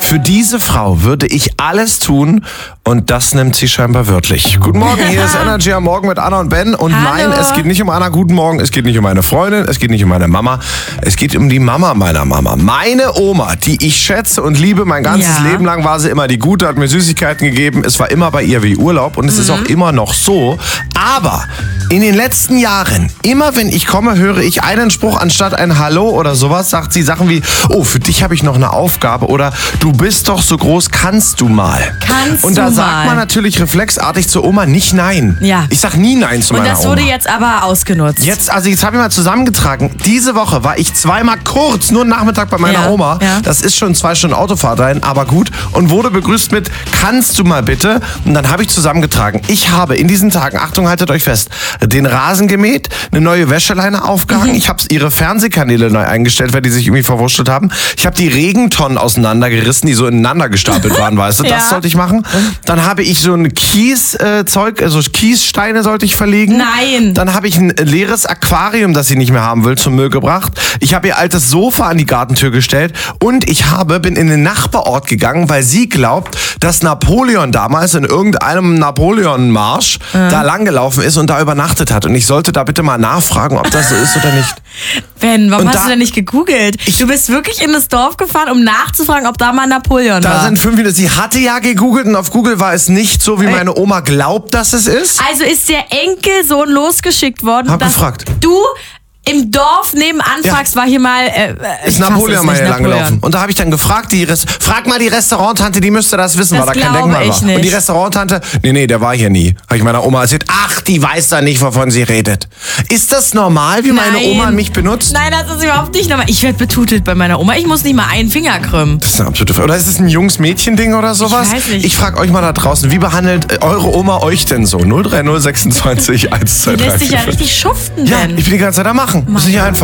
Für diese Frau würde ich alles tun und das nimmt sie scheinbar wörtlich. Guten Morgen, hier ist Energy am Morgen mit Anna und Ben. Und Hallo. nein, es geht nicht um Anna, guten Morgen, es geht nicht um meine Freundin, es geht nicht um meine Mama, es geht um die Mama meiner Mama. Meine Oma, die ich schätze und liebe, mein ganzes Leben lang war sie immer die Gute, hat mir Süßigkeiten gegeben, es war immer bei ihr wie Urlaub und es ist auch immer noch so. Aber in den letzten Jahren, immer wenn ich komme, höre ich einen Spruch anstatt ein Hallo oder sowas, sagt sie Sachen wie, oh, für dich habe ich noch eine Aufgabe oder du bist doch so groß, kannst du mal. Und da sagt man natürlich reflexartig zur Oma nicht nein. Ja. Ich sag nie nein zu meiner Oma. Und das wurde jetzt aber ausgenutzt. Jetzt habe ich mal zusammengetragen. Diese Woche war ich zweimal kurz, nur einen Nachmittag bei meiner Oma. Ja. Das ist schon 2 Stunden Autofahrt rein, aber gut. Und wurde begrüßt mit, kannst du mal bitte? Und dann habe ich zusammengetragen. Ich habe in diesen Tagen, Achtung, haltet euch fest, den Rasen gemäht, eine neue Wäscheleine aufgehangen. Ich habe ihre Fernsehkanäle neu eingestellt, weil die sich irgendwie verwurschtelt haben. Ich habe die Regentonnen auseinandergerissen, die so ineinander gestapelt waren, weißt du? Das sollte ich machen. Dann habe ich so ein Kieszeug, also Kiessteine sollte ich verlegen. Nein. Dann habe ich ein leeres Aquarium, das sie nicht mehr haben will, zum Müll gebracht. Ich habe ihr altes Sofa an die Gartentür gestellt und ich bin in den Nachbarort gegangen, weil sie glaubt, dass Napoleon damals in irgendeinem Napoleon-Marsch da langgelaufen ist und da übernachtet hat. Und ich sollte da bitte mal nachfragen, ob das so ist oder nicht. Ben, warum Und hast du denn nicht gegoogelt? Du bist wirklich in das Dorf gefahren, um nachzufragen, ob da mal Napoleon war. Da sind 5 Minuten. Sie hatte ja gegoogelt und auf Google war es nicht so, wie meine Oma glaubt, dass es ist. Also ist der Enkelsohn losgeschickt worden, Hab dass gefragt. du im Dorf nebenan fragst, war hier mal... Ist Napoleon mal hier langgelaufen. Und da habe ich dann gefragt, frag mal die Restauranttante, die müsste das wissen, weil da kein Denkmal war. Nicht. Und die Restauranttante, nee, der war hier nie. Habe ich meiner Oma erzählt, ach, die weiß da nicht, wovon sie redet. Ist das normal, wie meine Oma mich benutzt? Nein, das ist überhaupt nicht normal. Ich werde betutelt bei meiner Oma. Ich muss nicht mal einen Finger krümmen. Das ist eine absolute Frage. Oder ist es ein Jungs-Mädchen-Ding oder sowas? Ich weiß nicht. Ich frage euch mal da draußen, wie behandelt eure Oma euch denn so? 03026 123. Die lässt sich ja richtig schuften, Ja, Ben. ich bin die ganze Zeit am Machen. Ist nicht einfach.